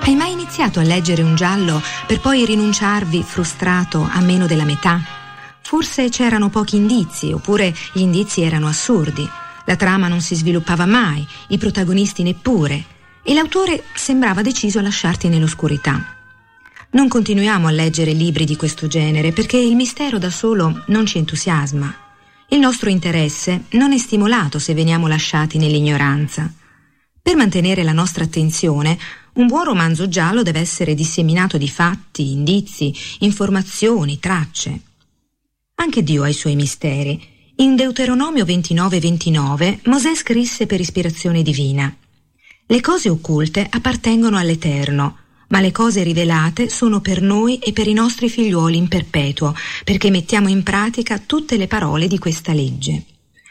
Hai mai iniziato a leggere un giallo per poi rinunciarvi frustrato a meno della metà? Forse c'erano pochi indizi, oppure gli indizi erano assurdi. La trama non si sviluppava mai, i protagonisti neppure, e l'autore sembrava deciso a lasciarti nell'oscurità. Non continuiamo a leggere libri di questo genere perché il mistero da solo non ci entusiasma. Il nostro interesse non è stimolato se veniamo lasciati nell'ignoranza. Per mantenere la nostra attenzione, un buon romanzo giallo deve essere disseminato di fatti, indizi, informazioni, tracce. Anche Dio ha i suoi misteri. In Deuteronomio 29:29 Mosè scrisse per ispirazione divina: «Le cose occulte appartengono all'Eterno, ma le cose rivelate sono per noi e per i nostri figliuoli in perpetuo, perché mettiamo in pratica tutte le parole di questa legge».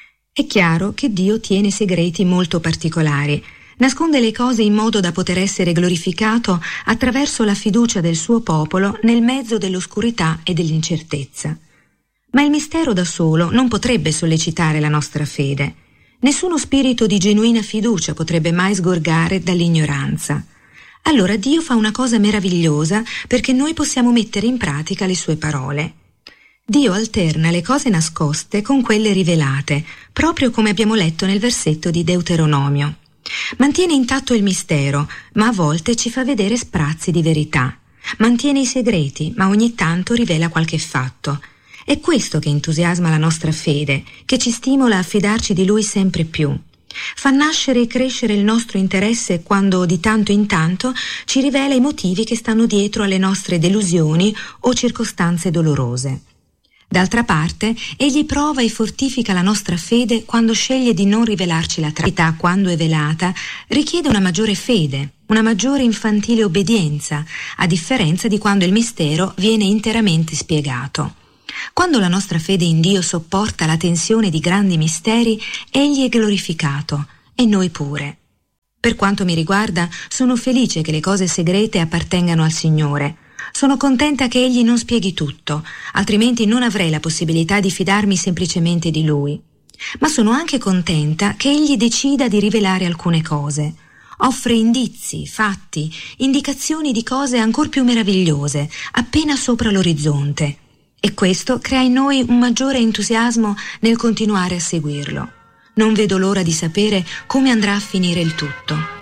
È chiaro che Dio tiene segreti molto particolari. Nasconde le cose in modo da poter essere glorificato attraverso la fiducia del suo popolo nel mezzo dell'oscurità e dell'incertezza. Ma il mistero da solo non potrebbe sollecitare la nostra fede. Nessuno spirito di genuina fiducia potrebbe mai sgorgare dall'ignoranza. Allora Dio fa una cosa meravigliosa perché noi possiamo mettere in pratica le sue parole. Dio alterna le cose nascoste con quelle rivelate, proprio come abbiamo letto nel versetto di Deuteronomio. Mantiene intatto il mistero, ma a volte ci fa vedere sprazzi di verità. Mantiene i segreti, ma ogni tanto rivela qualche fatto. È questo che entusiasma la nostra fede, che ci stimola a fidarci di Lui sempre più. Fa nascere e crescere il nostro interesse quando di tanto in tanto ci rivela i motivi che stanno dietro alle nostre delusioni o circostanze dolorose. D'altra parte, egli prova e fortifica la nostra fede quando sceglie di non rivelarci la verità quando è velata, richiede una maggiore fede, una maggiore infantile obbedienza, a differenza di quando il mistero viene interamente spiegato. Quando la nostra fede in Dio sopporta la tensione di grandi misteri, egli è glorificato, e noi pure. Per quanto mi riguarda, sono felice che le cose segrete appartengano al Signore. Sono contenta che egli non spieghi tutto, altrimenti non avrei la possibilità di fidarmi semplicemente di lui. Ma sono anche contenta che egli decida di rivelare alcune cose. Offre indizi, fatti, indicazioni di cose ancor più meravigliose, appena sopra l'orizzonte. E questo crea in noi un maggiore entusiasmo nel continuare a seguirlo. Non vedo l'ora di sapere come andrà a finire il tutto.